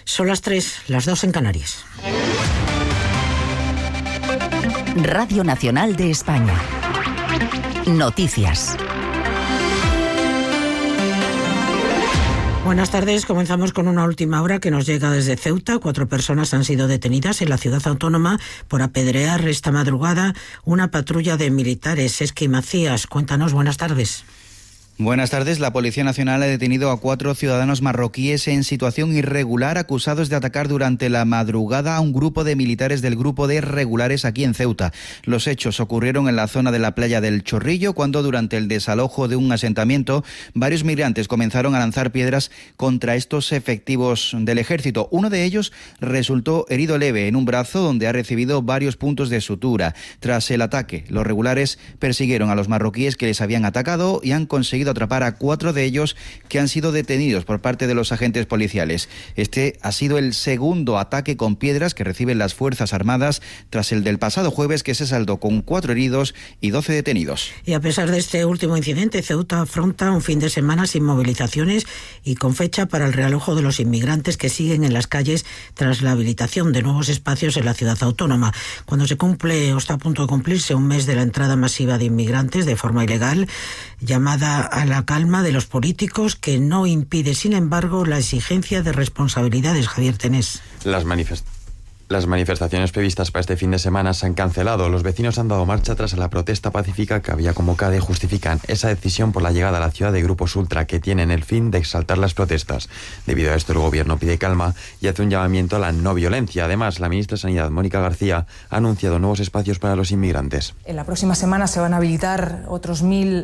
Son las 3, las 2 en Canarias. Radio Nacional de España. Noticias. Buenas tardes, comenzamos con una última hora que nos llega desde Ceuta. 4 personas han sido detenidas en la ciudad autónoma por apedrear esta madrugada una patrulla de militares. Esqui Macías, cuéntanos, buenas tardes. Buenas tardes. La Policía Nacional ha detenido a 4 ciudadanos marroquíes en situación irregular acusados de atacar durante la madrugada a un grupo de militares del grupo de regulares aquí en Ceuta. Los hechos ocurrieron en la zona de la playa del Chorrillo cuando durante el desalojo de un asentamiento varios migrantes comenzaron a lanzar piedras contra estos efectivos del ejército. Uno de ellos resultó herido leve en un brazo donde ha recibido varios puntos de sutura. Tras el ataque, los regulares persiguieron a los marroquíes que les habían atacado y han conseguido atrapar a 4 de ellos que han sido detenidos por parte de los agentes policiales. Este ha sido el segundo ataque con piedras que reciben las Fuerzas Armadas tras el del pasado jueves, que se saldó con 4 heridos y 12 detenidos. Y a pesar de este último incidente, Ceuta afronta un fin de semana sin movilizaciones y con fecha para el realojo de los inmigrantes que siguen en las calles tras la habilitación de nuevos espacios en la ciudad autónoma. Cuando se cumple o está a punto de cumplirse un mes de la entrada masiva de inmigrantes de forma ilegal, llamada a la calma de los políticos, que no impide, sin embargo, la exigencia de responsabilidades. Javier Tenés. Las manifestaciones previstas para este fin de semana se han cancelado. Los vecinos han dado marcha atrás a la protesta pacífica que había convocada y justifican esa decisión por la llegada a la ciudad de grupos ultra que tienen el fin de exaltar las protestas. Debido a esto, el gobierno pide calma y hace un llamamiento a la no violencia. Además, la ministra de Sanidad, Mónica García, ha anunciado nuevos espacios para los inmigrantes. En la próxima semana se van a habilitar otros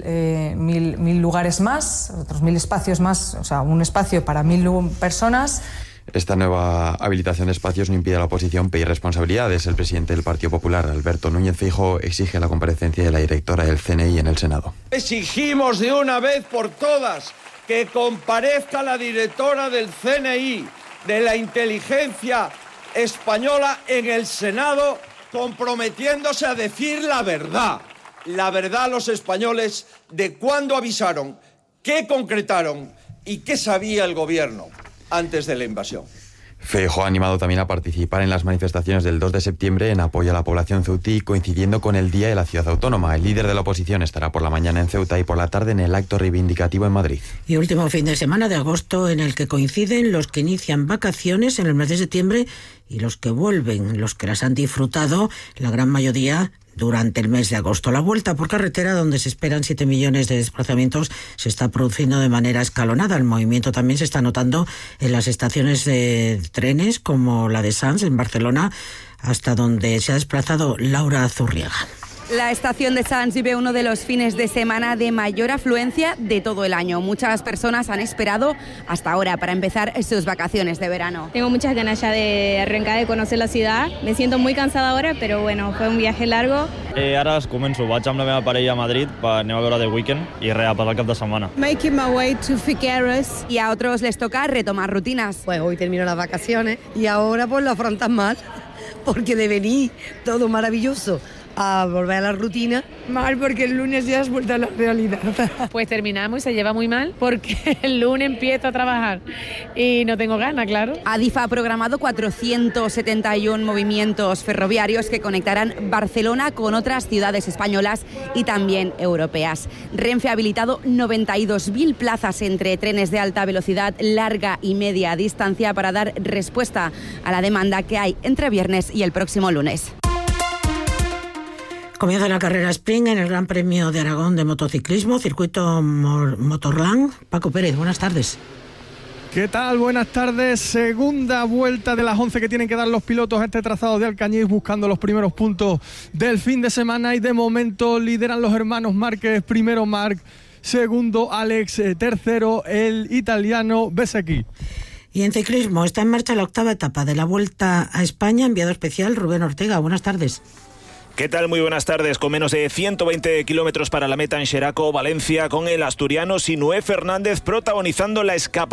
1.000 lugares más, otros 1.000 espacios más, o sea, un espacio para 1.000 personas. Esta nueva habilitación de espacios no impide a la oposición pedir responsabilidades. El presidente del Partido Popular, Alberto Núñez Feijóo, exige la comparecencia de la directora del CNI en el Senado. Exigimos de una vez por todas que comparezca la directora del CNI, de la inteligencia española, en el Senado, comprometiéndose a decir la verdad a los españoles de cuándo avisaron, qué concretaron y qué sabía el gobierno antes de la invasión. Feijóo ha animado también a participar en las manifestaciones del 2 de septiembre en apoyo a la población ceutí, coincidiendo con el Día de la Ciudad Autónoma. El líder de la oposición estará por la mañana en Ceuta y por la tarde en el acto reivindicativo en Madrid. Y último fin de semana de agosto en el que coinciden los que inician vacaciones en el mes de septiembre y los que vuelven, los que las han disfrutado, la gran mayoría durante el mes de agosto. La vuelta por carretera, donde se esperan 7 millones de desplazamientos, se está produciendo de manera escalonada. El movimiento también se está notando en las estaciones de trenes, como la de Sants en Barcelona, hasta donde se ha desplazado Laura Zurriaga. La estación de Sants vive uno de los fines de semana de mayor afluencia de todo el año. Muchas personas han esperado hasta ahora para empezar sus vacaciones de verano. Tengo muchas ganas ya de arrencar, de conocer la ciudad. Me siento muy cansada ahora, pero bueno, fue un viaje largo. Ara començo, vaig amb la meva parella a Madrid, anem a veure The Weeknd i res, a passar el cap de setmana. Making my way to Figueres. Y a otros les toca retomar rutinas. Pues hoy termino las vacaciones y ahora pues lo afrontan mal, porque de venir todo maravilloso a volver a la rutina. Mal, porque el lunes ya has vuelto a la realidad. Pues terminamos y se lleva muy mal porque el lunes empiezo a trabajar y no tengo ganas, claro. Adif ha programado 471 movimientos ferroviarios que conectarán Barcelona con otras ciudades españolas y también europeas. Renfe ha habilitado 92.000 plazas entre trenes de alta velocidad, larga y media distancia para dar respuesta a la demanda que hay entre viernes y el próximo lunes. Comienza la carrera Sprint en el Gran Premio de Aragón de motociclismo, circuito Motorland. Paco Pérez, buenas tardes. ¿Qué tal? Buenas tardes. Segunda vuelta de las 11 que tienen que dar los pilotos a este trazado de Alcañiz, buscando los primeros puntos del fin de semana, y de momento lideran los hermanos Márquez. Primero Marc, segundo Alex, tercero el italiano Bezzecchi. Y en ciclismo está en marcha la 8ª etapa de la Vuelta a España. Enviado especial Rubén Ortega, buenas tardes. ¿Qué tal? Muy buenas tardes. Con menos de 120 kilómetros para la meta en Xeraco, Valencia, con el asturiano Sinué Fernández protagonizando la escapada